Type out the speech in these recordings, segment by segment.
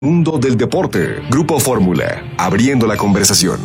Mundo del deporte. Grupo Fórmula. Abriendo la conversación.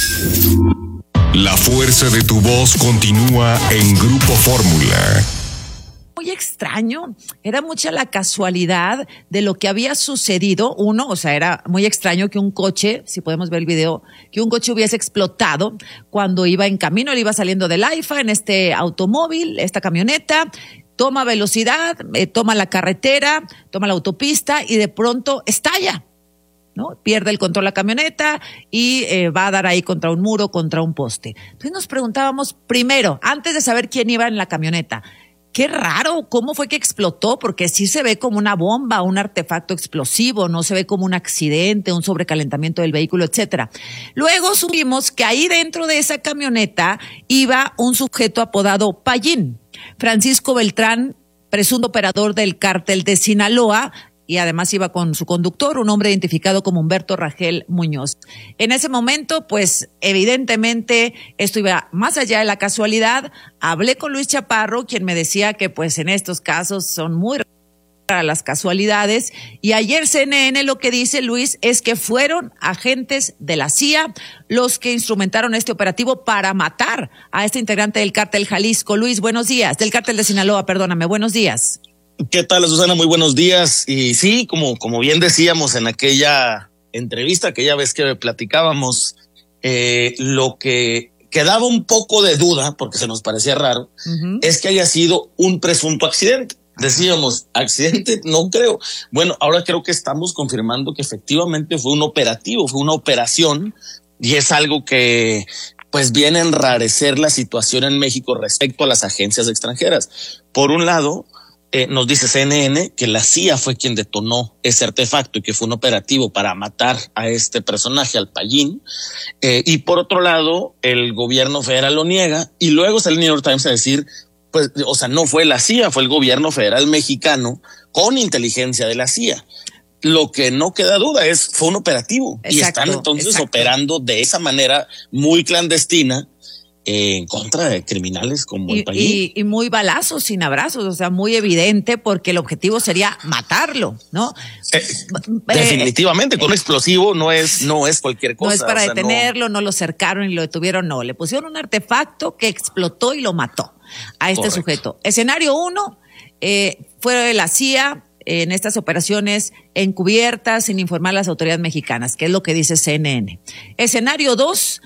La fuerza de tu voz continúa en Grupo Fórmula. Muy extraño, era mucha la casualidad de lo que había sucedido. Era muy extraño que un coche, si podemos ver el video, que un coche hubiese explotado cuando iba en camino. Él iba saliendo del AIFA en este automóvil, esta camioneta, toma velocidad, toma la carretera, toma la autopista y de pronto estalla, ¿no? Pierde el control la camioneta y va a dar ahí contra un muro, contra un poste. Entonces nos preguntábamos primero, antes de saber quién iba en la camioneta, qué raro, ¿cómo fue que explotó? Porque sí se ve como una bomba, un artefacto explosivo, no se ve como un accidente, un sobrecalentamiento del vehículo, etcétera. Luego supimos que ahí dentro de esa camioneta iba un sujeto apodado Payín, Francisco Beltrán, presunto operador del cártel de Sinaloa, y además iba con su conductor, un hombre identificado como Humberto Rangel Muñoz. En ese momento, pues evidentemente esto iba más allá de la casualidad. Hablé con Luis Chaparro, quien me decía que pues en estos casos son muy raras las casualidades, y ayer CNN lo que dice Luis es que fueron agentes de la CIA los que instrumentaron este operativo para matar a este integrante del cártel Jalisco. Luis, buenos días, del cártel de Sinaloa, perdóname, buenos días. ¿Qué tal, Susana? Muy buenos días. Y sí, como bien decíamos en aquella entrevista, aquella vez que platicábamos, lo que quedaba un poco de duda, porque se nos parecía raro, es que haya sido un presunto accidente. Decíamos, accidente, no creo. Bueno, ahora creo que estamos confirmando que efectivamente fue un operativo, fue una operación, y es algo que pues viene a enrarecer la situación en México respecto a las agencias extranjeras. Por un lado, nos dice CNN que la CIA fue quien detonó ese artefacto y que fue un operativo para matar a este personaje, al Payín. Y por otro lado, el gobierno federal lo niega, y luego sale el New York Times a decir, pues, o sea, no fue la CIA, fue el gobierno federal mexicano con inteligencia de la CIA. Lo que no queda duda es, fue un operativo. Exacto, y están entonces operando de esa manera muy clandestina en contra de criminales como el Payín. Y muy balazos sin abrazos, o sea, muy evidente, porque el objetivo sería matarlo, ¿no? Definitivamente, con un explosivo no es cualquier cosa. No es para detenerlo, no lo cercaron y lo detuvieron, no. Le pusieron un artefacto que explotó y lo mató a este sujeto. Escenario 1, fue la CIA en estas operaciones encubiertas, sin informar a las autoridades mexicanas, que es lo que dice CNN. Escenario 2,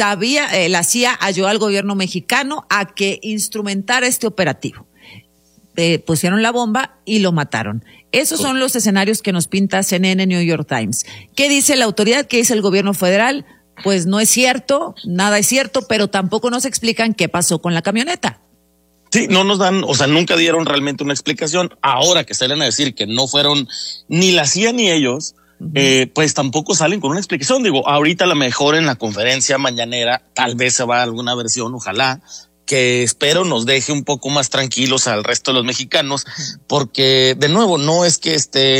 la CIA ayudó al gobierno mexicano a que instrumentara este operativo. Pusieron la bomba y lo mataron. Esos son los escenarios que nos pinta CNN New York Times. ¿Qué dice la autoridad? ¿Qué dice el gobierno federal? Pues no es cierto, nada es cierto, pero tampoco nos explican qué pasó con la camioneta. Sí, no nos dan, o sea, nunca dieron realmente una explicación. Ahora que salen a decir que no fueron ni la CIA ni ellos, pues tampoco salen con una explicación. Digo, ahorita a lo mejor en la conferencia mañanera tal vez se va a alguna versión, ojalá, que espero nos deje un poco más tranquilos al resto de los mexicanos, porque de nuevo no es que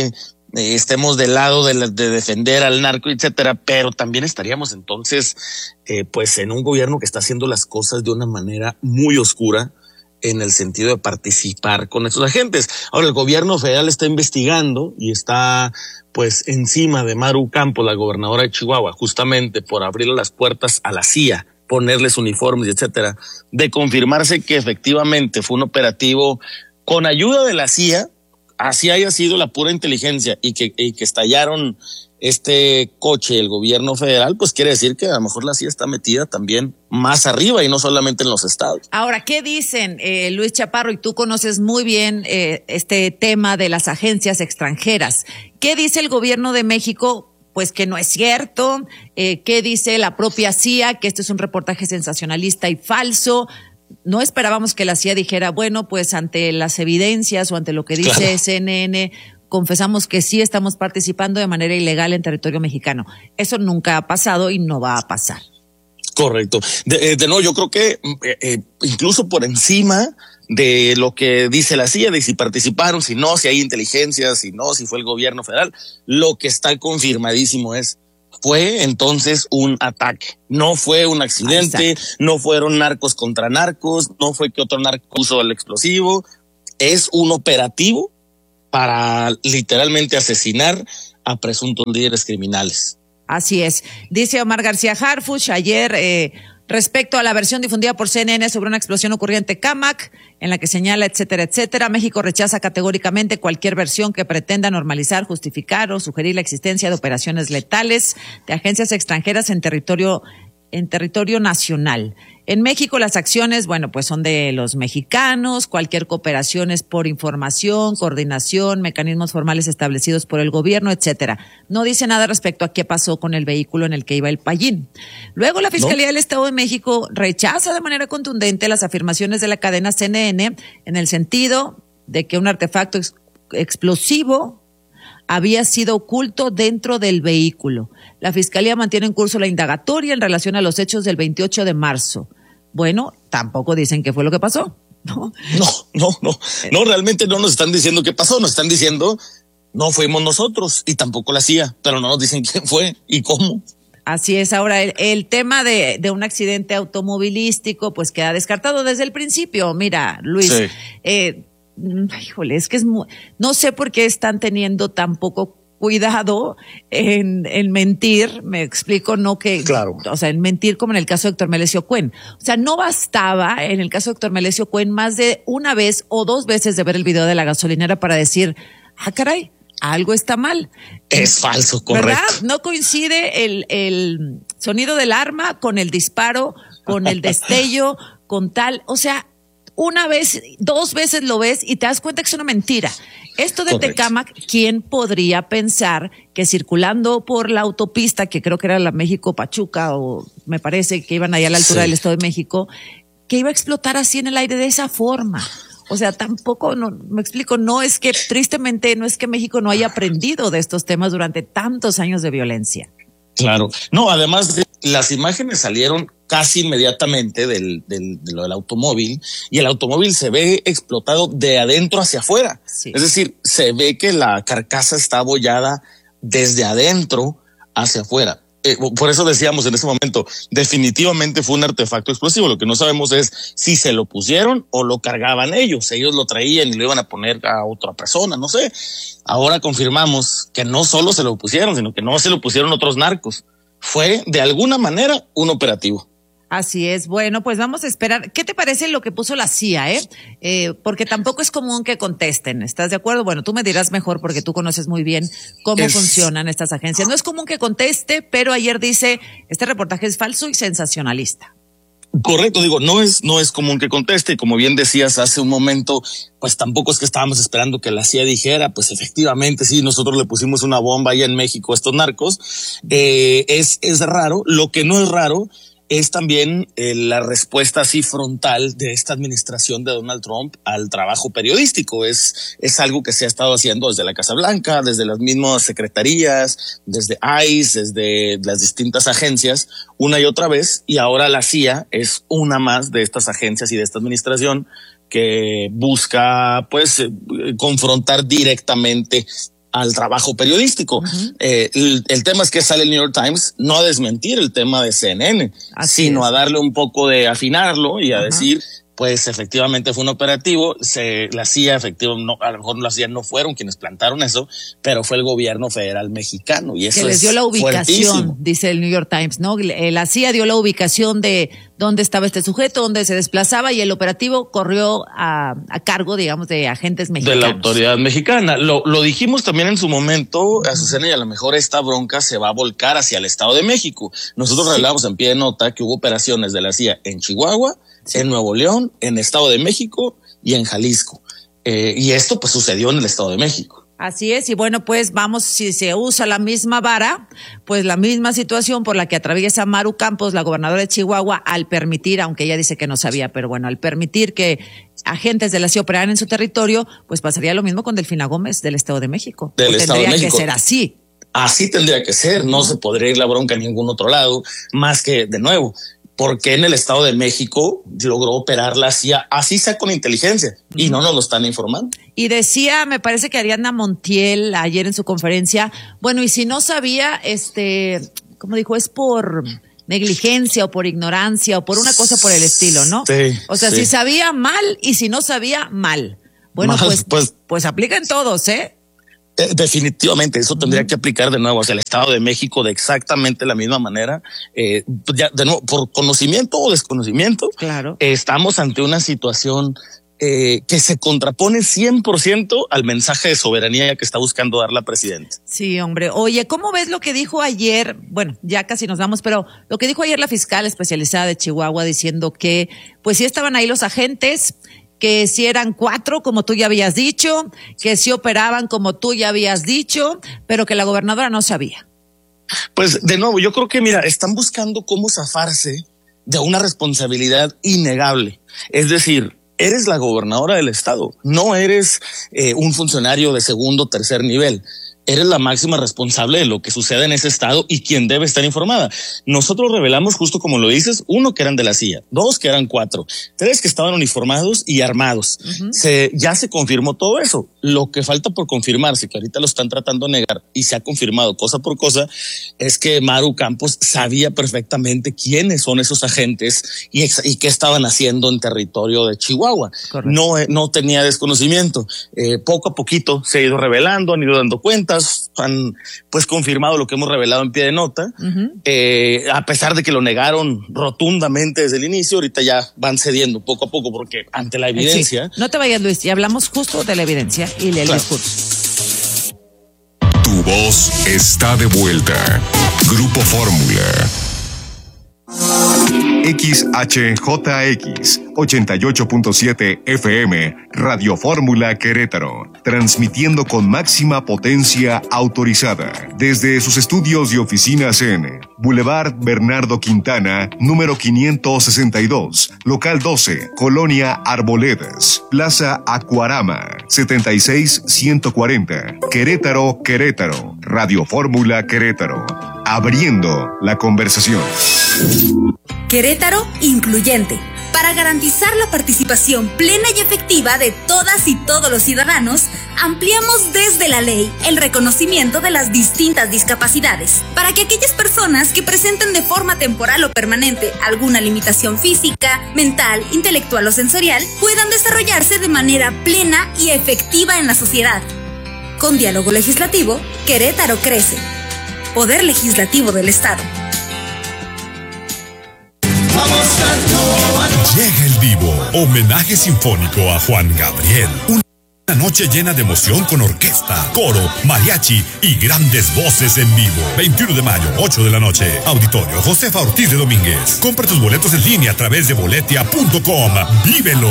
estemos del lado de defender al narco, etcétera, pero también estaríamos entonces pues en un gobierno que está haciendo las cosas de una manera muy oscura, en el sentido de participar con esos agentes. Ahora, el gobierno federal está investigando y está pues encima de Maru Campos, la gobernadora de Chihuahua, justamente por abrir las puertas a la CIA, ponerles uniformes, etcétera. De confirmarse que efectivamente fue un operativo con ayuda de la CIA, así haya sido la pura inteligencia y que estallaron este coche el gobierno federal, pues quiere decir que a lo mejor la CIA está metida también más arriba y no solamente en los estados. Ahora, ¿qué dicen, Luis Chaparro? Y tú conoces muy bien este tema de las agencias extranjeras. ¿Qué dice el gobierno de México? Pues que no es cierto. ¿Qué dice la propia CIA? Que este es un reportaje sensacionalista y falso. No esperábamos que la CIA dijera, bueno, pues ante las evidencias o ante lo que dice CNN, confesamos que sí estamos participando de manera ilegal en territorio mexicano. Eso nunca ha pasado y no va a pasar. Correcto. De nuevo, yo creo que incluso por encima de lo que dice la CIA, de si participaron, si no, si hay inteligencia, si no, si fue el gobierno federal, lo que está confirmadísimo fue entonces un ataque. No fue un accidente, no fueron narcos contra narcos, no fue que otro narco usó el explosivo. Es un operativo para literalmente asesinar a presuntos líderes criminales. Así es. Dice Omar García Harfuch ayer respecto a la versión difundida por CNN sobre una explosión ocurrida en Tecámac, en la que señala, etcétera, etcétera. México rechaza categóricamente cualquier versión que pretenda normalizar, justificar o sugerir la existencia de operaciones letales de agencias extranjeras en territorio nacional. En México las acciones, bueno, pues son de los mexicanos, cualquier cooperación es por información, coordinación, mecanismos formales establecidos por el gobierno, etcétera. No dice nada respecto a qué pasó con el vehículo en el que iba el Payín. Luego la Fiscalía del Estado de México rechaza de manera contundente las afirmaciones de la cadena CNN en el sentido de que un artefacto explosivo había sido oculto dentro del vehículo. La Fiscalía mantiene en curso la indagatoria en relación a los hechos del 28 de marzo. Bueno, tampoco dicen qué fue lo que pasó, ¿no? No, realmente no nos están diciendo qué pasó, nos están diciendo no fuimos nosotros y tampoco la CIA, pero no nos dicen quién fue y cómo. Así es. Ahora, el tema de un accidente automovilístico, pues queda descartado desde el principio. Mira, Luis, sí. Híjole, es que no sé por qué están teniendo tan poco cuidado en mentir, me explico, no que, claro. O sea, en mentir como en el caso de Héctor Melesio Cuen. O sea, no bastaba en el caso de Héctor Melesio Cuen más de una vez o dos veces de ver el video de la gasolinera para decir, caray, algo está mal. Es falso, correcto. ¿Verdad? No coincide el sonido del arma con el disparo, con el destello, con tal, o sea, una vez, dos veces lo ves y te das cuenta que es una mentira. Esto de correcto. Tecámac, ¿quién podría pensar que circulando por la autopista, que creo que era la México-Pachuca, o me parece que iban allá a la altura del Estado de México, que iba a explotar así en el aire de esa forma? O sea, tampoco, no, me explico, no es que, tristemente, no es que México no haya aprendido de estos temas durante tantos años de violencia. Claro. No, además, las imágenes salieron casi inmediatamente de lo del automóvil y el automóvil se ve explotado de adentro hacia afuera. Sí. Es decir, se ve que la carcasa está abollada desde adentro hacia afuera. Por eso decíamos en ese momento, definitivamente fue un artefacto explosivo. Lo que no sabemos es si se lo pusieron o lo cargaban ellos. Ellos lo traían y lo iban a poner a otra persona, no sé. Ahora confirmamos que no solo se lo pusieron, sino que no se lo pusieron otros narcos. Fue de alguna manera un operativo. Así es. Bueno, pues vamos a esperar. ¿Qué te parece lo que puso la CIA, porque tampoco es común que contesten. ¿Estás de acuerdo? Bueno, tú me dirás mejor porque tú conoces muy bien cómo funcionan estas agencias. No es común que conteste, pero ayer dice, este reportaje es falso y sensacionalista. Correcto, digo, no es común que conteste, y como bien decías hace un momento, pues tampoco es que estábamos esperando que la CIA dijera, pues efectivamente sí, nosotros le pusimos una bomba allá en México a estos narcos. Es raro. Lo que no es raro es también la respuesta así frontal de esta administración de Donald Trump al trabajo periodístico. Es algo que se ha estado haciendo desde la Casa Blanca, desde las mismas secretarías, desde ICE, desde las distintas agencias, una y otra vez, y ahora la CIA es una más de estas agencias y de esta administración que busca, pues, confrontar directamente al trabajo periodístico. Uh-huh. El tema es que sale el New York Times no a desmentir el tema de CNN, sino a darle un poco de afinarlo y a decir, pues efectivamente fue un operativo. La CIA, efectivamente, a lo mejor la CIA no fueron quienes plantaron eso, pero fue el gobierno federal mexicano. Y eso que les dio la ubicación, dice el New York Times, ¿no? La CIA dio la ubicación de dónde estaba este sujeto, dónde se desplazaba, y el operativo corrió a cargo, digamos, de agentes mexicanos. De la autoridad mexicana. Lo dijimos también en su momento, Azucena, y a lo mejor esta bronca se va a volcar hacia el Estado de México. Nosotros revelamos en pie de nota que hubo operaciones de la CIA en Chihuahua, en Nuevo León, en Estado de México y en Jalisco. Y esto pues sucedió en el Estado de México. Así es, y bueno, pues vamos, si se usa la misma vara, pues la misma situación por la que atraviesa Maru Campos, la gobernadora de Chihuahua, al permitir, aunque ella dice que no sabía, pero bueno, al permitir que agentes de la CIA operaran en su territorio, pues pasaría lo mismo con Delfina Gómez del Estado de México. Del Estado de México. Tendría que ser así. Así tendría que ser, no se podría ir la bronca a ningún otro lado, más que, de nuevo, porque en el Estado de México logró operar la CIA, así sea con inteligencia, y no nos lo están informando. Y decía, me parece que Ariadna Montiel ayer en su conferencia, bueno, y si no sabía, como dijo, es por negligencia o por ignorancia o por una cosa por el estilo, ¿no? Sí. O sea, si sabía mal y si no sabía mal. Bueno, pues aplican todos, ¿eh? Definitivamente, eso tendría que aplicar de nuevo hacia el Estado de México de exactamente la misma manera. Ya, de nuevo, por conocimiento o desconocimiento, claro, estamos ante una situación que se contrapone 100% al mensaje de soberanía que está buscando dar la presidenta. Sí, hombre. Oye, ¿cómo ves lo que dijo ayer? Bueno, ya casi nos vamos, pero lo que dijo ayer la fiscal especializada de Chihuahua diciendo que, pues sí estaban ahí los agentes, que si eran 4, como tú ya habías dicho, que si operaban como tú ya habías dicho, pero que la gobernadora no sabía. Pues de nuevo, yo creo que mira, están buscando cómo zafarse de una responsabilidad innegable. Es decir, eres la gobernadora del estado, no eres un funcionario de segundo o tercer nivel. Eres la máxima responsable de lo que sucede en ese estado y quien debe estar informada. Nosotros revelamos, justo como lo dices, 1, que eran de la CIA, 2, que eran 4, 3, que estaban uniformados y armados. Ya se confirmó todo eso. Lo que falta por confirmarse, que ahorita lo están tratando de negar y se ha confirmado cosa por cosa, es que Maru Campos sabía perfectamente quiénes son esos agentes y qué estaban haciendo en territorio de Chihuahua. No tenía desconocimiento. Poco a poquito se ha ido revelando, han ido dando cuentas, han pues confirmado lo que hemos revelado en pie de nota. A pesar de que lo negaron rotundamente desde el inicio, ahorita ya van cediendo poco a poco porque ante la evidencia. Sí. No te vayas, Luis, y hablamos justo de la evidencia y del discurso. Tu voz está de vuelta. Grupo Fórmula. XHJX 88.7 FM, Radio Fórmula Querétaro, transmitiendo con máxima potencia autorizada desde sus estudios y oficinas en Boulevard Bernardo Quintana, número 562, local 12, Colonia Arboledas, Plaza Acuarama, 76140, Querétaro, Querétaro, Radio Fórmula Querétaro, abriendo la conversación. Querétaro incluyente. Para garantizar la participación plena y efectiva de todas y todos los ciudadanos, ampliamos desde la ley el reconocimiento de las distintas discapacidades, para que aquellas personas que presenten de forma temporal o permanente alguna limitación física, mental, intelectual o sensorial, puedan desarrollarse de manera plena y efectiva en la sociedad. Con diálogo legislativo, Querétaro crece. Poder Legislativo del Estado. Llega el Vivo, homenaje sinfónico a Juan Gabriel. Una noche llena de emoción con orquesta, coro, mariachi y grandes voces en vivo. 21 de mayo, 8 de la noche. Auditorio Josefa Ortiz de Domínguez. Compra tus boletos en línea a través de boletia.com. ¡Vívelo!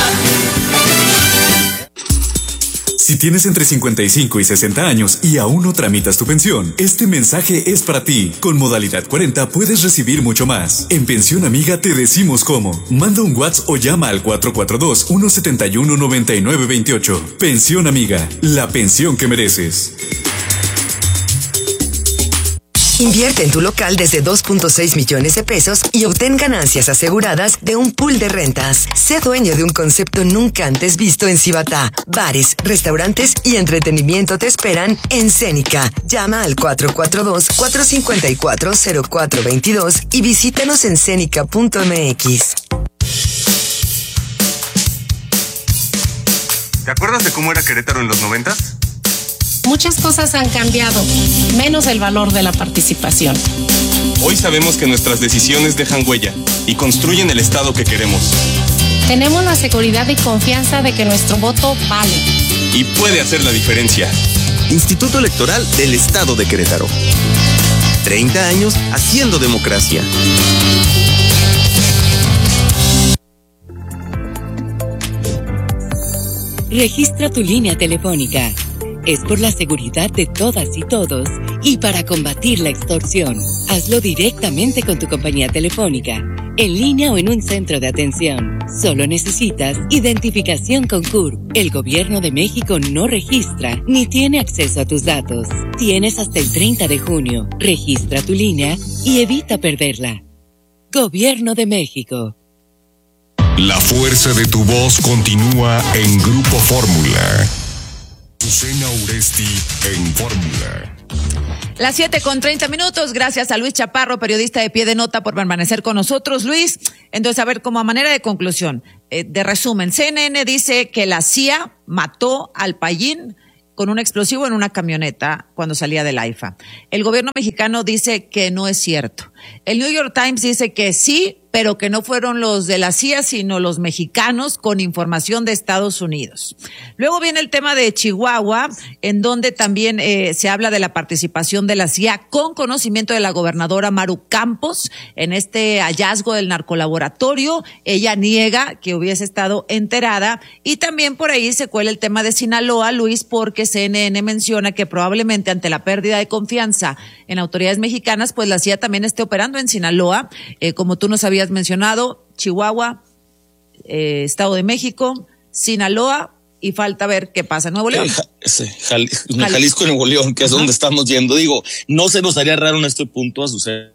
Si tienes entre 55 y 60 años y aún no tramitas tu pensión, este mensaje es para ti. Con modalidad 40 puedes recibir mucho más. En Pensión Amiga te decimos cómo. Manda un WhatsApp o llama al 442-171-9928. Pensión Amiga, la pensión que mereces. Invierte en tu local desde 2.6 millones de pesos y obtén ganancias aseguradas de un pool de rentas. Sé dueño de un concepto nunca antes visto en Cibatá. Bares, restaurantes y entretenimiento te esperan en Cénica. Llama al 442-454-0422 y visítanos en cenica.mx. ¿Te acuerdas de cómo era Querétaro en los 90s? Muchas cosas han cambiado, menos el valor de la participación. Hoy sabemos que nuestras decisiones dejan huella y construyen el Estado que queremos. Tenemos la seguridad y confianza de que nuestro voto vale. Y puede hacer la diferencia. Instituto Electoral del Estado de Querétaro. 30 años haciendo democracia. Registra tu línea telefónica. Es por la seguridad de todas y todos y para combatir la extorsión. Hazlo directamente con tu compañía telefónica, en línea o en un centro de atención. Solo necesitas identificación con CURP. El Gobierno de México no registra ni tiene acceso a tus datos. Tienes hasta el 30 de junio. Registra tu línea y evita perderla. Gobierno de México. La fuerza de tu voz continúa en Grupo Fórmula. Susana Uresti en Fórmula. Las 7:30. Gracias a Luis Chaparro, periodista de Pie de Nota, por permanecer con nosotros. Luis, entonces, a ver, como a manera de conclusión, de resumen, CNN dice que la CIA mató al Payín con un explosivo en una camioneta cuando salía del AIFA. El gobierno mexicano dice que no es cierto. El New York Times dice que sí, pero que no fueron los de la CIA, sino los mexicanos con información de Estados Unidos. Luego viene el tema de Chihuahua, en donde también se habla de la participación de la CIA con conocimiento de la gobernadora Maru Campos en este hallazgo del narcolaboratorio. Ella niega que hubiese estado enterada, y también por ahí se cuela el tema de Sinaloa, Luis, porque CNN menciona que probablemente ante la pérdida de confianza en autoridades mexicanas, pues la CIA también esté operando en Sinaloa, como tú nos habías mencionado, Chihuahua, Estado de México, Sinaloa, y falta ver qué pasa en Nuevo León. Jalisco y Nuevo León, que es donde estamos yendo. Digo, no se nos haría raro en este punto a suceder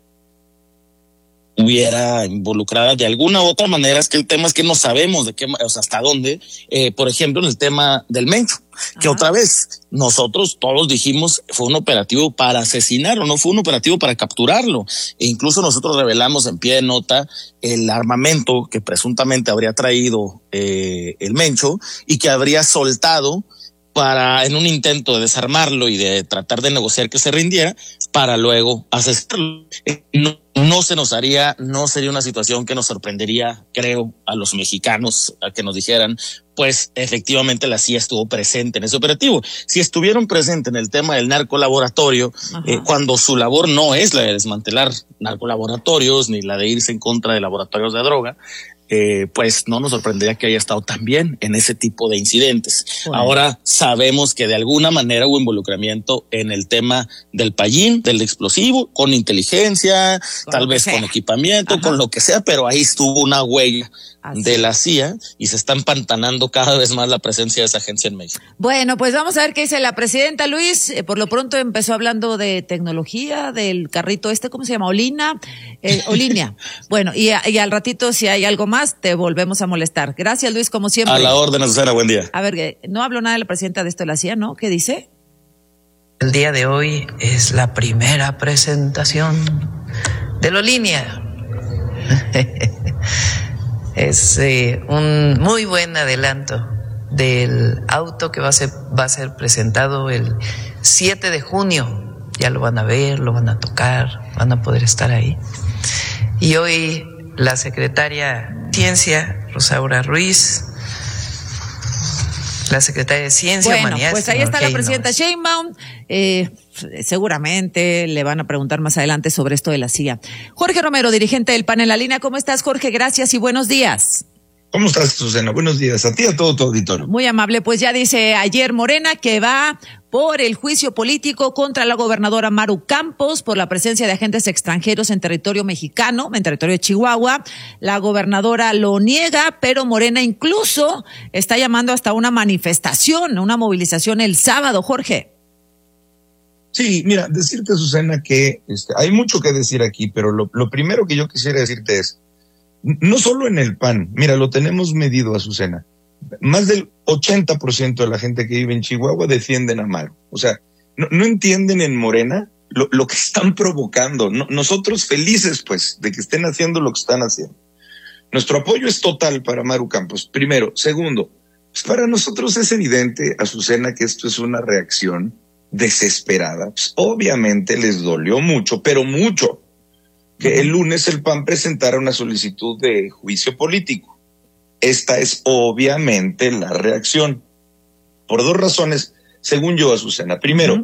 hubiera involucrada de alguna u otra manera. Es que el tema es que no sabemos de qué, o sea, hasta dónde, por ejemplo, en el tema del Mencho, que otra vez nosotros todos dijimos fue un operativo para asesinarlo, no fue un operativo para capturarlo. E incluso nosotros revelamos en pie de nota el armamento que presuntamente habría traído el Mencho y que habría soltado para, en un intento de desarmarlo y de tratar de negociar que se rindiera, para luego asesinarlo. No se nos haría, no sería una situación que nos sorprendería, creo, a los mexicanos, a que nos dijeran, pues efectivamente la CIA estuvo presente en ese operativo. Si estuvieron presentes en el tema del narcolaboratorio, cuando su labor no es la de desmantelar narcolaboratorios ni la de irse en contra de laboratorios de droga, pues no nos sorprendería que haya estado también en ese tipo de incidentes. Bueno. Ahora sabemos que de alguna manera hubo involucramiento en el tema del payín, del explosivo, con inteligencia, tal vez con equipamiento, con lo que sea, pero ahí estuvo una huella de la CIA y se está empantanando cada vez más la presencia de esa agencia en México. Bueno, pues vamos a ver qué dice la presidenta, Luis. Por lo pronto empezó hablando de tecnología, del carrito ¿cómo se llama? Olinia. Bueno, y al ratito, si hay algo más, te volvemos a molestar. Gracias, Luis, como siempre. A la orden, Azucena, buen día. A ver, no habló nada de la presidenta de esto de la CIA, ¿no? ¿Qué dice? El día de hoy es la primera presentación de la Olinia. Es un muy buen adelanto del auto que va a ser presentado el 7 de junio. Ya lo van a ver, lo van a tocar, van a poder estar ahí. Y hoy la secretaria de Ciencia, Rosaura Ruiz, la secretaria de Ciencia, bueno, pues ahí está la presidenta Sheinbaum. Seguramente le van a preguntar más adelante sobre esto de la CIA. Jorge Romero, dirigente del PAN en la línea. ¿Cómo estás, Jorge? Gracias y buenos días. ¿Cómo estás, Susana? Buenos días. A ti y a todo tu auditorio. Muy amable. Pues ya dice ayer Morena que va por el juicio político contra la gobernadora Maru Campos por la presencia de agentes extranjeros en territorio mexicano, en territorio de Chihuahua. La gobernadora lo niega, pero Morena incluso está llamando hasta una manifestación, una movilización el sábado, Jorge. Sí, mira, decirte, Susana, que hay mucho que decir aquí, pero lo primero que yo quisiera decirte es, no solo en el PAN, mira, lo tenemos medido, Azucena. Más del 80% de la gente que vive en Chihuahua defienden a Maru. O sea, no entienden en Morena lo que están provocando. Nosotros felices, pues, de que estén haciendo lo que están haciendo. Nuestro apoyo es total para Maru Campos, primero. Segundo, pues para nosotros es evidente, Azucena, que esto es una reacción desesperada. Pues obviamente les dolió mucho, pero mucho, que el lunes el PAN presentara una solicitud de juicio político. Esta es obviamente la reacción. Por dos razones, según yo, Azucena. Primero,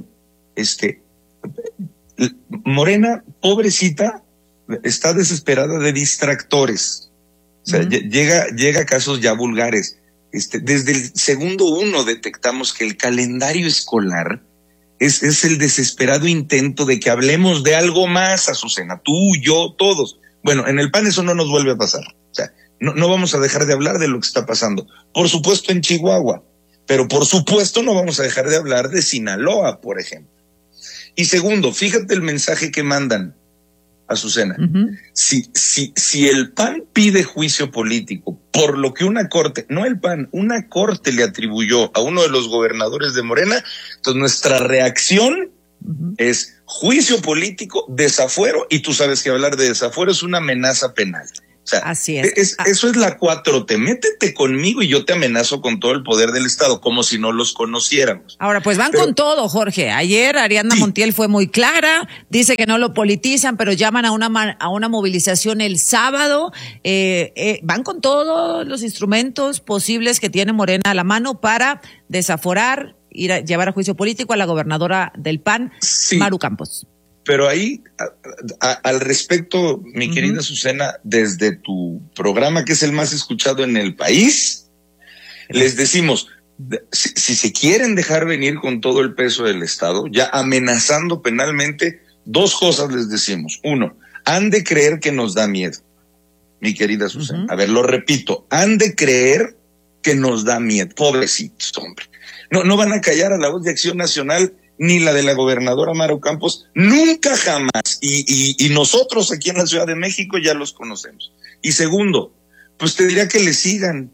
Morena, pobrecita, está desesperada de distractores. O sea, llega a casos ya vulgares. Desde el segundo 1 detectamos que el calendario escolar es el desesperado intento de que hablemos de algo más, Azucena, tú, yo, todos. Bueno, en el PAN eso no nos vuelve a pasar. O sea, no vamos a dejar de hablar de lo que está pasando. Por supuesto en Chihuahua, pero por supuesto no vamos a dejar de hablar de Sinaloa, por ejemplo. Y segundo, fíjate el mensaje que mandan, Azucena. Si el PAN pide juicio político por lo que una corte, no el PAN, una corte le atribuyó a uno de los gobernadores de Morena, entonces nuestra reacción es juicio político, desafuero, y tú sabes que hablar de desafuero es una amenaza penal. O sea, así es. Eso es la 4T. Métete conmigo y yo te amenazo con todo el poder del Estado, como si no los conociéramos. Ahora, pues van con todo, Jorge. Ayer Ariadna Montiel fue muy clara, dice que no lo politizan, pero llaman a una movilización el sábado. Van con todos los instrumentos posibles que tiene Morena a la mano para desaforar, llevar a juicio político a la gobernadora del PAN, Maru Campos. Pero ahí, al respecto, mi querida Azucena, desde tu programa, que es el más escuchado en el país, les decimos, si se quieren dejar venir con todo el peso del Estado, ya amenazando penalmente, 2 cosas les decimos. 1, han de creer que nos da miedo, mi querida Azucena. A ver, lo repito, han de creer que nos da miedo. Pobrecitos, hombre. No van a callar a la voz de Acción Nacional ni la de la gobernadora Maru Campos, nunca jamás. Y nosotros aquí en la Ciudad de México ya los conocemos. Y segundo, pues te diría que le sigan,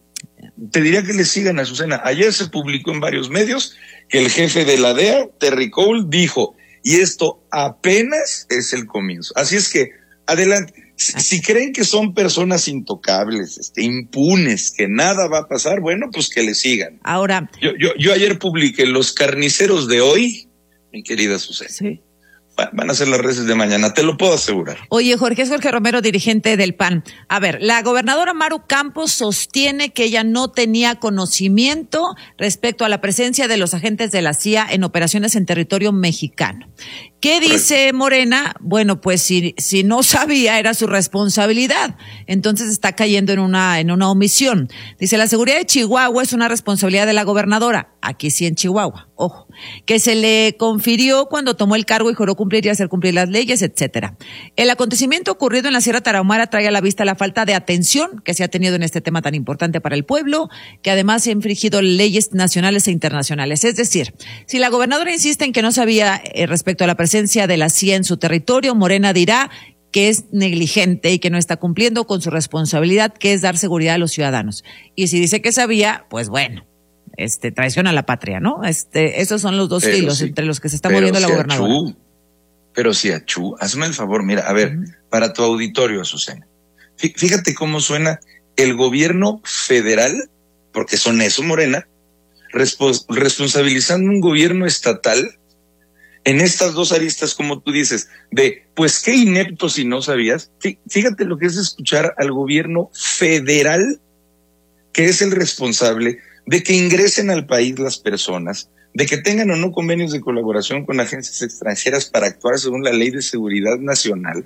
Azucena. Ayer se publicó en varios medios que el jefe de la DEA, Terry Cole, dijo, y esto apenas es el comienzo. Así es que, adelante. Si creen que son personas intocables, impunes, que nada va a pasar, bueno, pues que le sigan. Ahora, yo ayer publiqué los carniceros de hoy, mi querida Susana. Sí. Van a ser las reces de mañana, te lo puedo asegurar. Oye, Jorge, es Jorge Romero, dirigente del PAN. A ver, la gobernadora Maru Campos sostiene que ella no tenía conocimiento respecto a la presencia de los agentes de la CIA en operaciones en territorio mexicano. ¿Qué dice Morena? Bueno, pues si no sabía, era su responsabilidad. Entonces está cayendo en una omisión. Dice, la seguridad de Chihuahua es una responsabilidad de la gobernadora. Aquí sí en Chihuahua, ojo. Que se le confirió cuando tomó el cargo y juró cumplir y hacer cumplir las leyes, etcétera. El acontecimiento ocurrido en la Sierra Tarahumara trae a la vista la falta de atención que se ha tenido en este tema tan importante para el pueblo, que además ha infringido leyes nacionales e internacionales. Es decir, si la gobernadora insiste en que no sabía respecto a la presencia de la CIA en su territorio, Morena dirá que es negligente y que no está cumpliendo con su responsabilidad, que es dar seguridad a los ciudadanos. Y si dice que sabía, pues bueno, traición a la patria, ¿no? Esos son los dos filos entre los que se está moviendo la gobernadora. Pero si Achú, hazme el favor, mira, a ver, para tu auditorio, Azucena, fíjate cómo suena el gobierno federal, porque son eso, Morena, responsabilizando un gobierno estatal en estas dos aristas, como tú dices, de, pues qué inepto si no sabías. Fíjate lo que es escuchar al gobierno federal, que es el responsable de que ingresen al país las personas, de que tengan o no convenios de colaboración con agencias extranjeras para actuar según la Ley de Seguridad Nacional.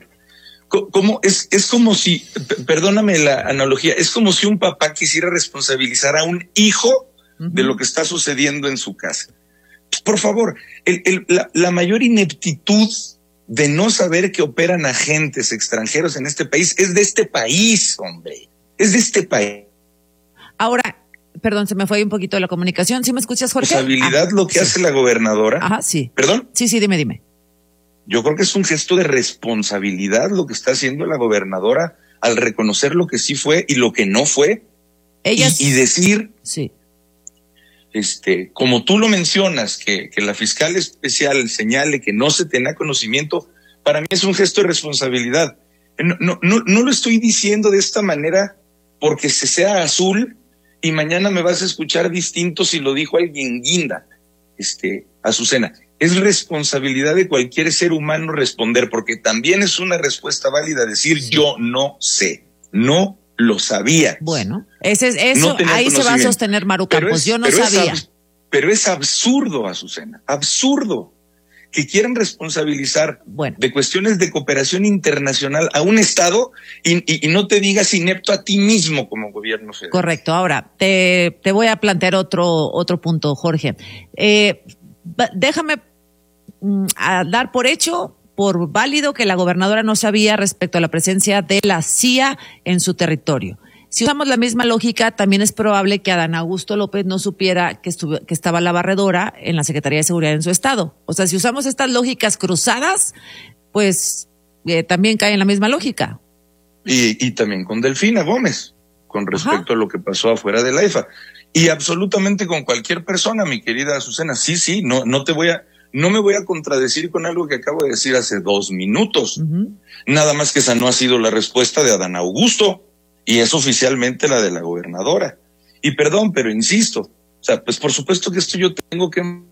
Es como si, perdóname la analogía, es como si un papá quisiera responsabilizar a un hijo de lo que está sucediendo en su casa. Por favor, la mayor ineptitud de no saber que operan agentes extranjeros en este país es de este país, hombre. Es de este país. Ahora, perdón, se me fue un poquito la comunicación. ¿Sí me escuchas, Jorge? Responsabilidad lo que hace la gobernadora. Ajá, sí. ¿Perdón? Sí, dime. Yo creo que es un gesto de responsabilidad lo que está haciendo la gobernadora al reconocer lo que sí fue y lo que no fue. Y decir, sí, como tú lo mencionas, que la fiscal especial señale que no se tenía conocimiento, para mí es un gesto de responsabilidad. No lo estoy diciendo de esta manera porque se sea azul y mañana me vas a escuchar distinto si lo dijo alguien guinda, Azucena. Es responsabilidad de cualquier ser humano responder, porque también es una respuesta válida decir yo no sé, no lo sabía. Bueno, ahí se va a sostener Maru Campos, yo no sabía. Pero es absurdo, Azucena, absurdo que quieran responsabilizar de cuestiones de cooperación internacional a un Estado y no te digas inepto a ti mismo como gobierno federal. Correcto. Ahora, te voy a plantear otro punto, Jorge. Déjame dar por hecho, por válido, que la gobernadora no sabía respecto a la presencia de la CIA en su territorio. Si usamos la misma lógica, también es probable que Adán Augusto López no supiera que estaba la barredora en la Secretaría de Seguridad en su estado. O sea, si usamos estas lógicas cruzadas, pues también cae en la misma lógica. Y también con Delfina Gómez, con respecto a lo que pasó afuera de la EFA. Y absolutamente con cualquier persona, mi querida Azucena. Sí, no me voy a contradecir con algo que acabo de decir hace 2 minutos. Nada más que esa no ha sido la respuesta de Adán Augusto. y es oficialmente la de la gobernadora. Y perdón, pero insisto, o sea, pues por supuesto que esto yo tengo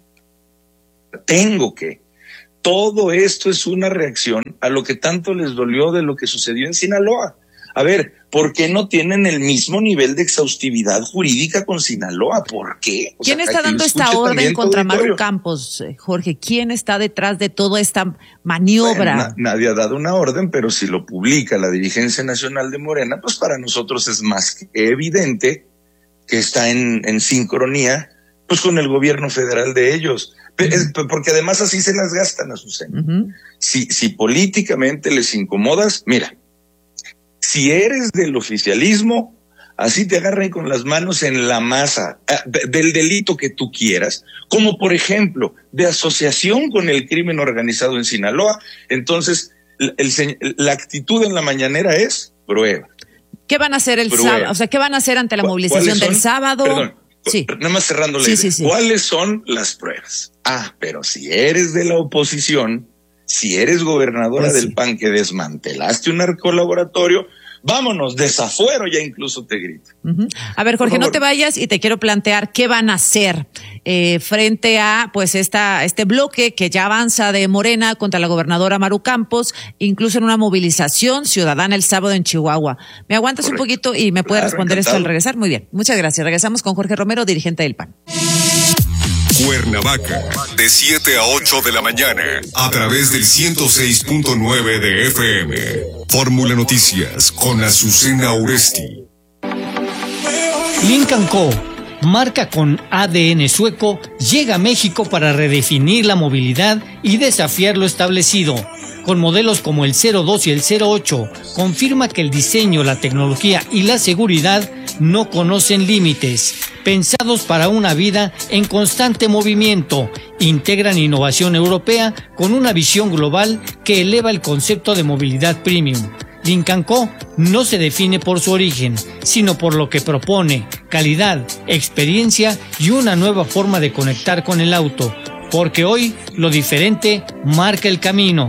que. Todo esto es una reacción a lo que tanto les dolió de lo que sucedió en Sinaloa. A ver, ¿por qué no tienen el mismo nivel de exhaustividad jurídica con Sinaloa? ¿Por qué? ¿Quién está dando esta orden contra Maru Campos, Jorge? ¿Quién está detrás de toda esta maniobra? Bueno, nadie ha dado una orden, pero si lo publica la dirigencia nacional de Morena, pues para nosotros es más que evidente que está en sincronía pues con el gobierno federal de ellos. Porque además así se las gastan, Azucena. Si políticamente les incomodas, mira, si eres del oficialismo, así te agarran con las manos en la masa del delito que tú quieras, como por ejemplo de asociación con el crimen organizado en Sinaloa. Entonces la actitud en la mañanera es prueba. ¿Qué van a hacer el sábado? O sea, ¿qué van a hacer ante la movilización del sábado? Perdón, sí. Nada más cerrando la idea. Sí. ¿Cuáles son las pruebas? Pero si eres de la oposición, si eres gobernadora del PAN que desmantelaste un narcolaboratorio, vámonos, desafuero, ya incluso te grito. A ver, Jorge, no te vayas y te quiero plantear qué van a hacer frente a pues este bloque que ya avanza de Morena contra la gobernadora Maru Campos, incluso en una movilización ciudadana el sábado en Chihuahua. ¿Me aguantas un poquito y me puedes responder esto al regresar? Muy bien, muchas gracias. Regresamos con Jorge Romero, dirigente del PAN. Cuernavaca, de 7 a 8 de la mañana, a través del 106.9 de FM. Fórmula Noticias con Azucena Uresti. Lincoln Co., marca con ADN sueco, llega a México para redefinir la movilidad y desafiar lo establecido. Con modelos como el 02 y el 08, confirma que el diseño, la tecnología y la seguridad no conocen límites. Pensados para una vida en constante movimiento, integran innovación europea con una visión global que eleva el concepto de movilidad premium. Lincoln Co. no se define por su origen, sino por lo que propone: calidad, experiencia y una nueva forma de conectar con el auto, porque hoy lo diferente marca el camino.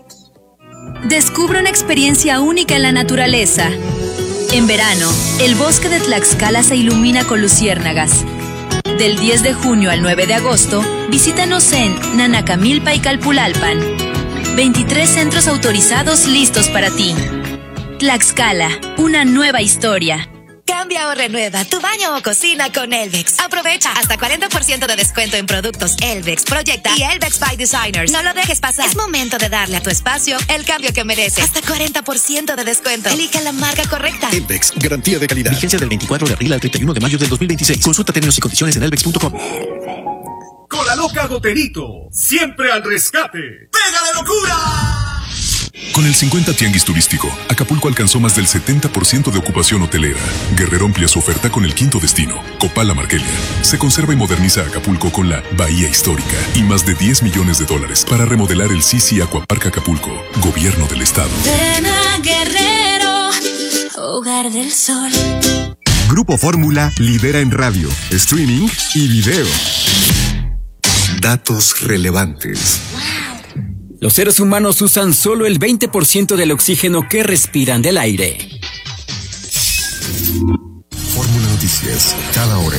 Descubre una experiencia única en la naturaleza. En verano, el bosque de Tlaxcala se ilumina con luciérnagas. Del 10 de junio al 9 de agosto, visítanos en Nanacamilpa y Calpulalpan. 23 centros autorizados listos para ti. Tlaxcala, una nueva historia. Cambia o renueva tu baño o cocina con Elvex. Aprovecha hasta 40% de descuento en productos Elvex, Proyecta y Elvex by Designers. No lo dejes pasar. Es momento de darle a tu espacio el cambio que merece. Hasta 40% de descuento. Elige la marca correcta. Elvex, garantía de calidad. Vigencia del 24 de abril al 31 de mayo del 2026. Consulta términos y condiciones en elvex.com. Con la loca Goterito, siempre al rescate. ¡Pega de locura! Con el 50 Tianguis Turístico, Acapulco alcanzó más del 70% de ocupación hotelera. Guerrero amplia su oferta con el quinto destino, Copala Marquelia. Se conserva y moderniza Acapulco con la Bahía Histórica y más de $10 millones para remodelar el Sisi Aquapark Acapulco, Gobierno del Estado. Ven a Guerrero, hogar del sol. Grupo Fórmula lidera en radio, streaming y video. Datos relevantes. Los seres humanos usan solo el 20% del oxígeno que respiran del aire. Fórmula Noticias, cada hora.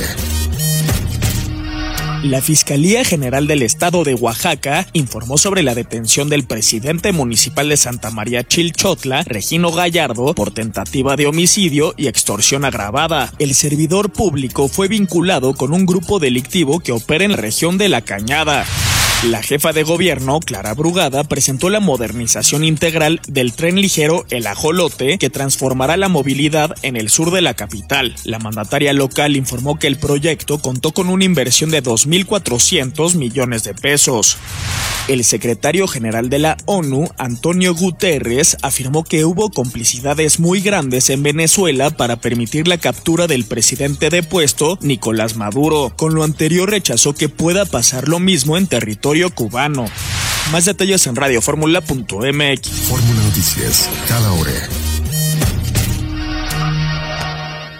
La Fiscalía General del Estado de Oaxaca informó sobre la detención del presidente municipal de Santa María Chilchotla, Regino Gallardo, por tentativa de homicidio y extorsión agravada. El servidor público fue vinculado con un grupo delictivo que opera en la región de La Cañada. La jefa de gobierno, Clara Brugada, presentó la modernización integral del tren ligero El Ajolote, que transformará la movilidad en el sur de la capital. La mandataria local informó que el proyecto contó con una inversión de 2.400 millones de pesos. El secretario general de la ONU, Antonio Guterres, afirmó que hubo complicidades muy grandes en Venezuela para permitir la captura del presidente depuesto, Nicolás Maduro. Con lo anterior rechazó que pueda pasar lo mismo en territorio cubano. Más detalles en radioformula.mx. Fórmula Noticias, cada hora.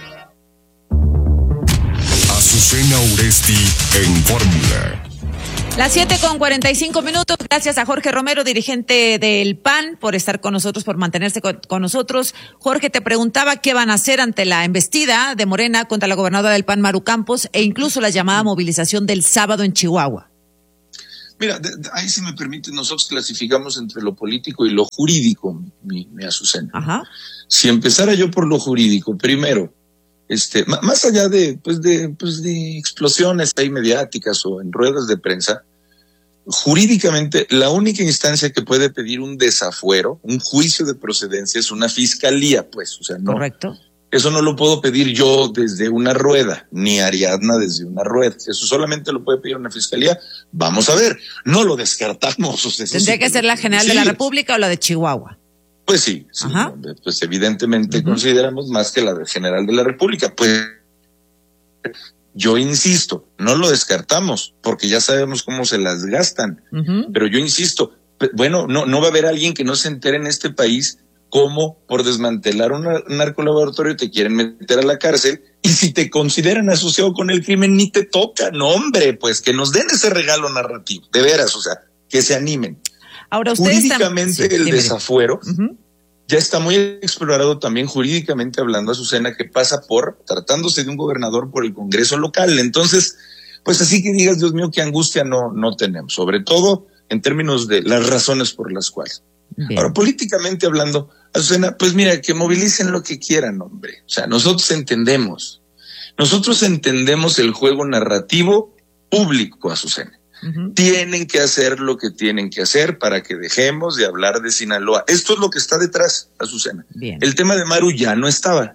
Azucena Uresti en Fórmula. Las 7:45. Gracias a Jorge Romero, dirigente del PAN, por estar con nosotros, por mantenerse con nosotros. Jorge, te preguntaba qué van a hacer ante la embestida de Morena contra la gobernadora del PAN, Maru Campos, e incluso la llamada movilización del sábado en Chihuahua. Mira, ahí si me permite, nosotros clasificamos entre lo político y lo jurídico, mi Azucena. Ajá. Si empezara yo por lo jurídico, primero, más allá de explosiones ahí mediáticas o en ruedas de prensa, jurídicamente la única instancia que puede pedir un desafuero, un juicio de procedencia, es una fiscalía, pues, o sea, no. Correcto. Eso no lo puedo pedir yo desde una rueda, ni Ariadna desde una rueda. Eso solamente lo puede pedir una fiscalía. Vamos a ver, no lo descartamos. O sea, ¿tendría que ser la General de la República o la de Chihuahua? Pues sí, pues evidentemente consideramos más que la de General de la República. Pues yo insisto, no lo descartamos, porque ya sabemos cómo se las gastan. Pero yo insisto, bueno, no va a haber alguien que no se entere en este país cómo por desmantelar un narcolaboratorio te quieren meter a la cárcel, y si te consideran asociado con el crimen ni te toca. No, hombre, pues que nos den ese regalo narrativo, de veras, o sea, que se animen. Ahora, ustedes jurídicamente el desafuero ya está muy explorado también jurídicamente hablando, Azucena, que pasa por, tratándose de un gobernador, por el Congreso local. Entonces, pues así que digas, Dios mío, qué angustia no tenemos, sobre todo en términos de las razones por las cuales. Bien. Ahora, políticamente hablando, Azucena, pues mira, que movilicen lo que quieran, hombre. O sea, nosotros entendemos el juego narrativo público, Azucena. Tienen que hacer lo que tienen que hacer para que dejemos de hablar de Sinaloa. Esto es lo que está detrás, Azucena. Bien. El tema de Maru ya no estaba.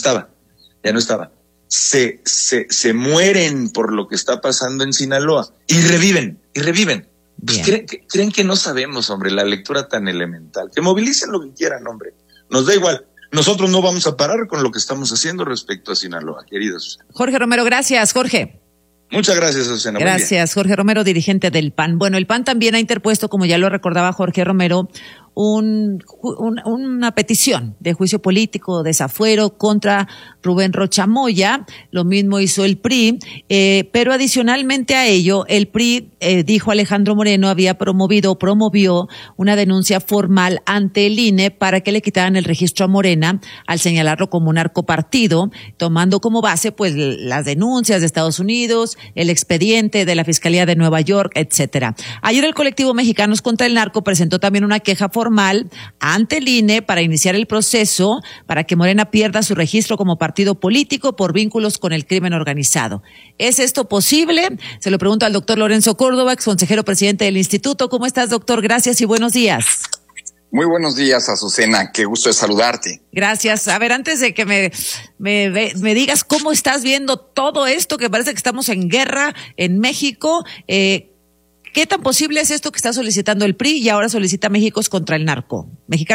Se mueren por lo que está pasando en Sinaloa y reviven. Pues creen que no sabemos, hombre, la lectura tan elemental. Que movilicen lo que quieran, hombre. Nos da igual. Nosotros no vamos a parar con lo que estamos haciendo respecto a Sinaloa, queridos. Jorge Romero, gracias, Jorge. Muchas gracias, Susana. Gracias, Jorge Romero, dirigente del PAN. Bueno, el PAN también ha interpuesto, como ya lo recordaba Jorge Romero, una petición de juicio político, desafuero contra Rubén Rocha Moya. Lo mismo hizo el PRI, pero adicionalmente a ello, el PRI, dijo Alejandro Moreno, promovió una denuncia formal ante el INE para que le quitaran el registro a Morena al señalarlo como un narcopartido, tomando como base pues las denuncias de Estados Unidos, el expediente de la Fiscalía de Nueva York, etcétera. Ayer el colectivo Mexicanos contra el Narco presentó también una queja formal ante el INE para iniciar el proceso para que Morena pierda su registro como partido político por vínculos con el crimen organizado. ¿Es esto posible? Se lo pregunto al doctor Lorenzo Córdoba, ex consejero presidente del instituto. ¿Cómo estás, doctor? Gracias y buenos días. Muy buenos días, Azucena. Qué gusto de saludarte. Gracias. A ver, antes de que me digas cómo estás viendo todo esto, que parece que estamos en guerra en México, ¿qué tan posible es esto que está solicitando el PRI y ahora solicita Mexicanos contra el Narco?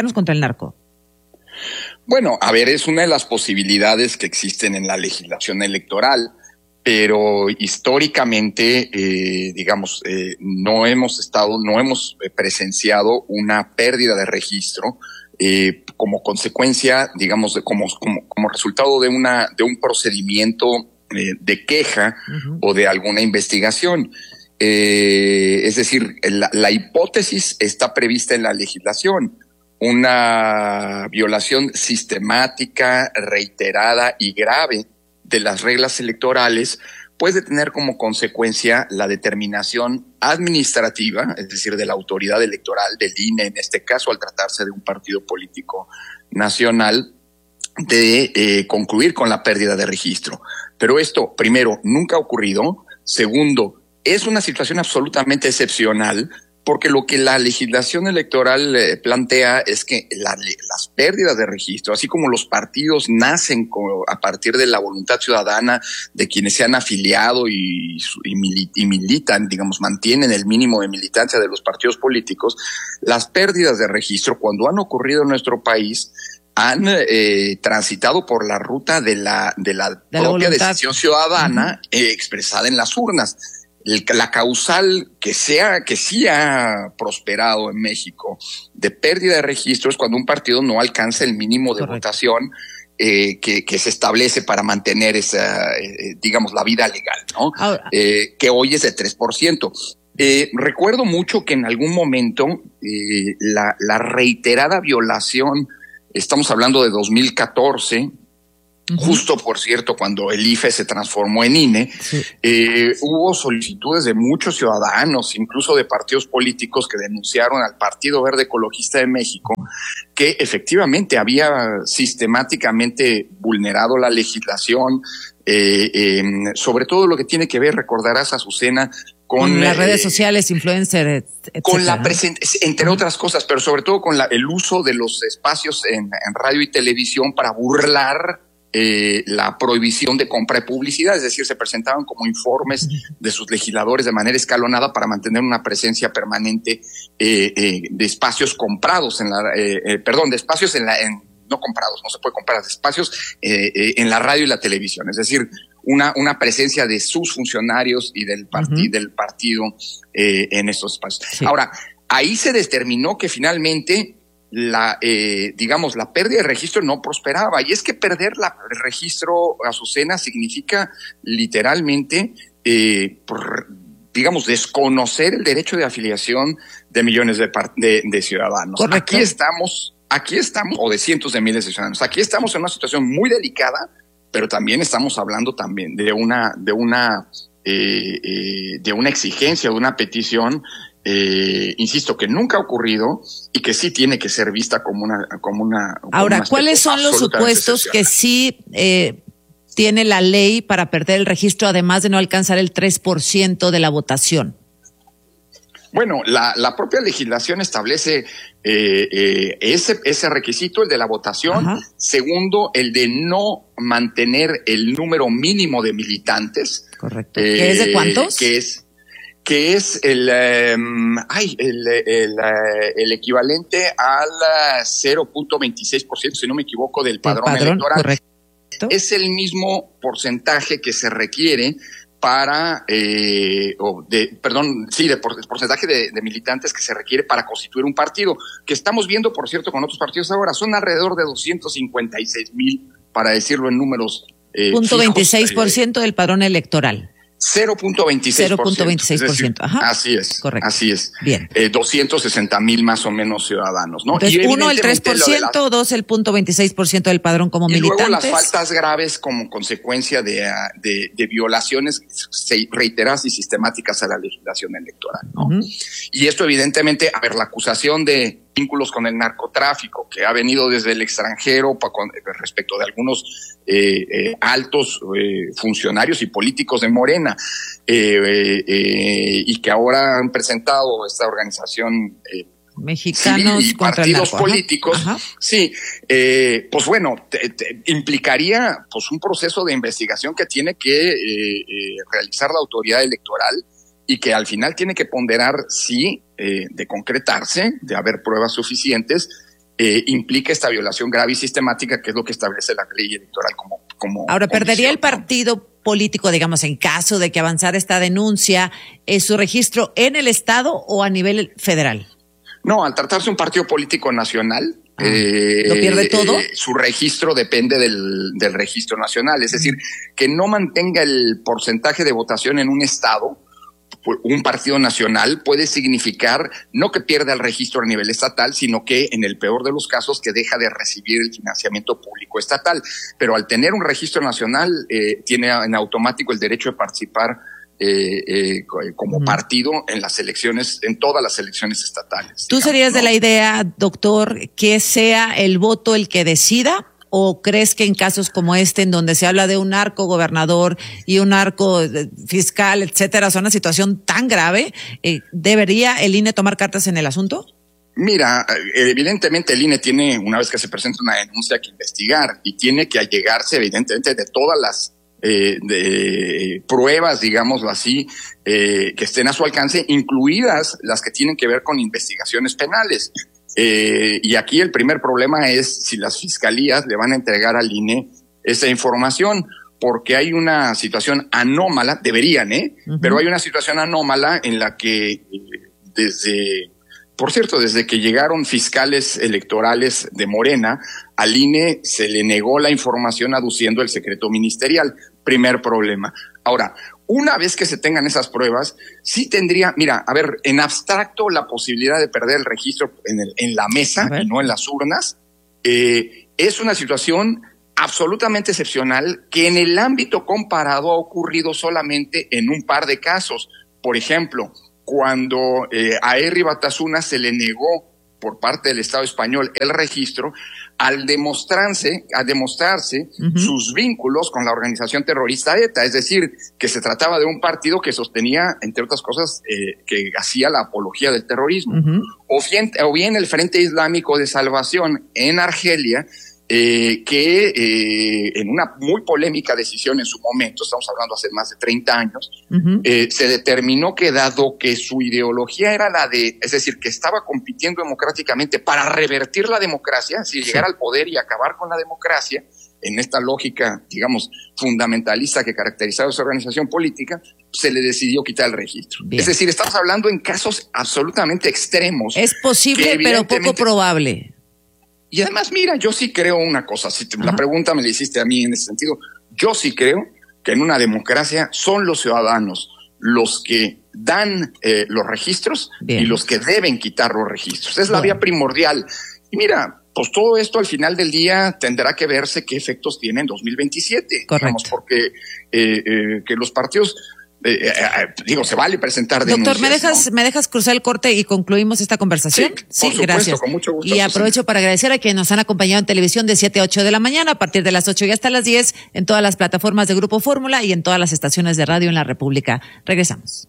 Bueno, a ver, es una de las posibilidades que existen en la legislación electoral, pero históricamente, no hemos presenciado una pérdida de registro como consecuencia, digamos, como resultado de un procedimiento de queja o de alguna investigación. Es decir, la hipótesis está prevista en la legislación. Una violación sistemática, reiterada y grave de las reglas electorales puede tener como consecuencia la determinación administrativa, es decir, de la autoridad electoral, del INE en este caso, al tratarse de un partido político nacional, de concluir con la pérdida de registro. Pero esto, primero, nunca ha ocurrido. Segundo, es una situación absolutamente excepcional, porque lo que la legislación electoral plantea es que las pérdidas de registro, así como los partidos nacen a partir de la voluntad ciudadana de quienes se han afiliado y militan, digamos, mantienen el mínimo de militancia de los partidos políticos, las pérdidas de registro, cuando han ocurrido en nuestro país, han transitado por la ruta de la propia decisión ciudadana expresada en las urnas. La causal que sí ha prosperado en México de pérdida de registro es cuando un partido no alcanza el mínimo de votación que se establece para mantener esa, digamos, la vida legal, ¿no? Ahora, que hoy es de 3%. Recuerdo mucho que en algún momento la reiterada violación, estamos hablando de 2014, justo, por cierto, cuando el IFE se transformó en INE, hubo solicitudes de muchos ciudadanos, incluso de partidos políticos, que denunciaron al Partido Verde Ecologista de México que efectivamente había sistemáticamente vulnerado la legislación, sobre todo lo que tiene que ver, recordarás, Azucena, con las redes sociales, influencers, etcétera, con la entre otras cosas, pero sobre todo con el uso de los espacios en radio y televisión para burlar la prohibición de compra de publicidad, es decir, se presentaban como informes de sus legisladores de manera escalonada para mantener una presencia permanente de espacios comprados de espacios no comprados, no se puede comprar, de espacios en la radio y la televisión, es decir, una presencia de sus funcionarios y del partido en estos espacios. Sí. Ahora, ahí se determinó que finalmente la pérdida de registro no prosperaba, y es que perder el registro, Azucena, significa literalmente desconocer el derecho de afiliación de millones de ciudadanos. Correcto. Aquí estamos, o de cientos de miles de ciudadanos, aquí estamos en una situación muy delicada, pero también estamos hablando también de una exigencia, de una petición, insisto, que nunca ha ocurrido y que sí tiene que ser vista como una. Ahora, ¿cuáles son los supuestos que sí tiene la ley para perder el registro, además de no alcanzar el 3% de la votación? Bueno, la propia legislación establece ese requisito, el de la votación. Ajá. Segundo, el de no mantener el número mínimo de militantes. Correcto. ¿Qué es de cuántos? Que es el equivalente al 0.26%, si no me equivoco, del padrón electoral. Correcto. Es el mismo porcentaje que se requiere para, porcentaje de militantes que se requiere para constituir un partido, que estamos viendo, por cierto, con otros partidos ahora, son alrededor de 256,000, para decirlo en números. 0.26% del padrón electoral. 0.26%. Ajá. Así es. Correcto. Así es. Bien. 260,000 más o menos ciudadanos, ¿no? Entonces, uno, el 3%, dos, el 0.26% del padrón como militantes. Y luego las faltas graves como consecuencia de violaciones reiteradas y sistemáticas a la legislación electoral, ¿no? Uh-huh. Y esto evidentemente, la acusación de vínculos con el narcotráfico que ha venido desde el extranjero respecto de algunos altos funcionarios y políticos de Morena, y que ahora han presentado esta organización Mexicanos y contra partidos el narco. políticos. Ajá. Sí, pues bueno, implicaría pues un proceso de investigación que tiene que realizar la autoridad electoral y que al final tiene que ponderar si de concretarse, de haber pruebas suficientes, implica esta violación grave y sistemática, que es lo que establece la ley electoral como Ahora, ¿perdería el partido político, digamos, en caso de que avanzara esta denuncia, su registro en el Estado o a nivel federal? No, al tratarse de un partido político nacional, ¿lo pierde todo? Su registro depende del registro nacional, es decir, que no mantenga el porcentaje de votación en un estado. Un partido nacional puede significar no que pierda el registro a nivel estatal, sino que en el peor de los casos que deja de recibir el financiamiento público estatal. Pero al tener un registro nacional, tiene en automático el derecho de participar como partido en las elecciones, en todas las elecciones estatales. ¿Tú serías de la idea, doctor, que sea el voto el que decida? ¿O crees que en casos como este, en donde se habla de un narco gobernador y un narco fiscal, etcétera, es una situación tan grave, debería el INE tomar cartas en el asunto? Mira, evidentemente el INE tiene, una vez que se presenta una denuncia, que investigar y tiene que allegarse evidentemente de todas las de pruebas, digámoslo así, que estén a su alcance, incluidas las que tienen que ver con investigaciones penales. Y aquí el primer problema es si las fiscalías le van a entregar al INE esa información, porque hay una situación anómala, deberían, pero hay una situación anómala en la que desde que llegaron fiscales electorales de Morena, al INE se le negó la información aduciendo el secreto ministerial. Primer problema. Ahora, una vez que se tengan esas pruebas, sí tendría, mira, a ver, en abstracto la posibilidad de perder el registro en la mesa y no en las urnas, es una situación absolutamente excepcional que en el ámbito comparado ha ocurrido solamente en un par de casos. Por ejemplo, cuando a Herri Batasuna se le negó por parte del Estado español el registro, al demostrarse sus vínculos con la organización terrorista ETA, es decir, que se trataba de un partido que sostenía, entre otras cosas, que hacía la apología del terrorismo. O bien el Frente Islámico de Salvación en Argelia, que en una muy polémica decisión en su momento, estamos hablando hace más de 30 años, se determinó que dado que su ideología era es decir, que estaba compitiendo democráticamente para revertir la democracia, es decir, llegar al poder y acabar con la democracia, en esta lógica, digamos, fundamentalista que caracterizaba su organización política, se le decidió quitar el registro. Bien. Es decir, estamos hablando en casos absolutamente extremos. Es posible, pero poco probable. Y además, mira, yo sí creo una cosa, si la pregunta me la hiciste a mí en ese sentido, yo sí creo que en una democracia son los ciudadanos los que dan los registros y los que deben quitar los registros. Es la vía primordial. Y mira, pues todo esto al final del día tendrá que verse qué efectos tiene en 2027. Digamos, porque que los partidos... se vale presentar denuncias. Doctor, ¿me dejas cruzar el corte y concluimos esta conversación? Sí, por supuesto, gracias. Con mucho gusto. Y aprovecho para agradecer a quienes nos han acompañado en televisión de 7 a 8 de la mañana, a partir de las 8 y hasta las 10, en todas las plataformas de Grupo Fórmula y en todas las estaciones de radio en la República. Regresamos.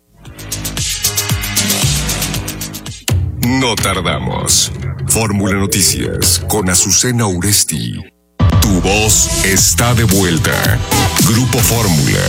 No tardamos. Fórmula Noticias con Azucena Uresti. Tu voz está de vuelta. Grupo Fórmula.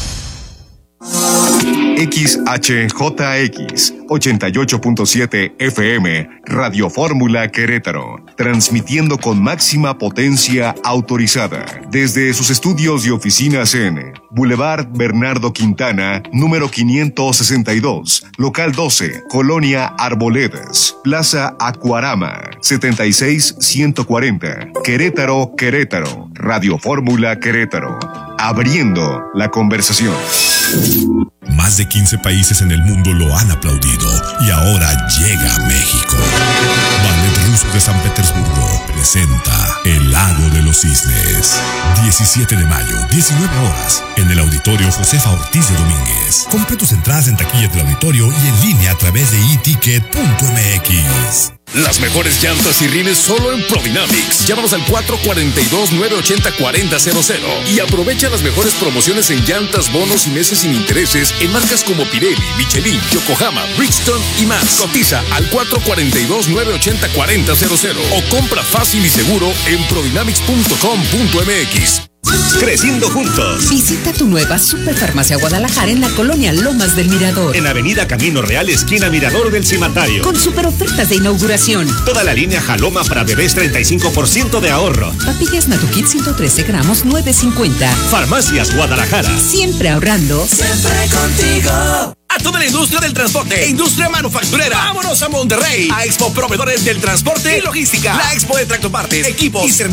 XHJX 88.7 FM Radio Fórmula Querétaro, transmitiendo con máxima potencia autorizada desde sus estudios y oficinas en Boulevard Bernardo Quintana, número 562, local 12, Colonia Arboledas, Plaza Acuarama, 76140, Querétaro, Querétaro, Radio Fórmula Querétaro, abriendo la conversación. Más de 15 países en el mundo lo han aplaudido y ahora llega a México. Ballet Ruso de San Petersburgo presenta El Lago de los Cisnes. 17 de mayo, 19 horas, en el Auditorio Josefa Ortiz de Domínguez. Compra tus entradas en taquilla del auditorio y en línea a través de eticket.mx. Las mejores llantas y rines solo en Prodynamics. Llámanos al 442-980-4000 y aprovecha las mejores promociones en llantas, bonos y meses sin intereses en marcas como Pirelli, Michelin, Yokohama, Bridgestone y más. Cotiza al 442-980-4000 o compra fácil y seguro en prodynamics.com.mx. Creciendo juntos. Visita tu nueva Superfarmacia Guadalajara en la colonia Lomas del Mirador. En Avenida Camino Real, esquina Mirador del Cimatario. Con super ofertas de inauguración. Toda la línea Jaloma para bebés, 35% de ahorro. Papillas Natuquit 113 gramos, 9.50. Farmacias Guadalajara. Siempre ahorrando. Siempre contigo. A toda la industria del transporte e industria manufacturera. Vámonos a Monterrey, a Expo Proveedores del Transporte y Logística. La Expo de Tractopartes, equipos y servicios